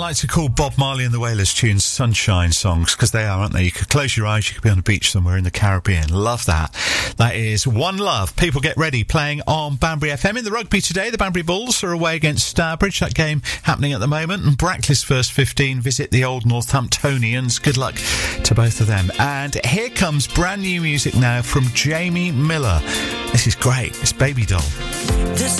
like to call Bob Marley and the Wailers tunes sunshine songs, because they are, aren't they? You could close your eyes, you could be on a beach somewhere in the Caribbean. Love that. That is One Love. People get ready, playing on Banbury FM. In the rugby today, the Banbury Bulls are away against Stourbridge. That game happening at the moment. And Brackley's first 15 visit the old Northamptonians. Good luck to both of them. And here comes brand new music now from Jamie Miller. This is great. It's Baby Doll.